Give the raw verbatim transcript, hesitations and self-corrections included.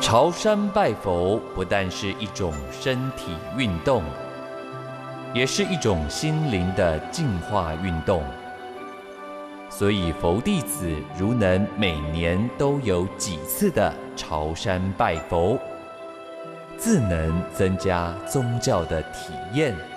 朝山拜佛不但是一种身体运动，也是一种心灵的净化运动。所以佛弟子如能每年都有几次的朝山拜佛，自能增加宗教的体验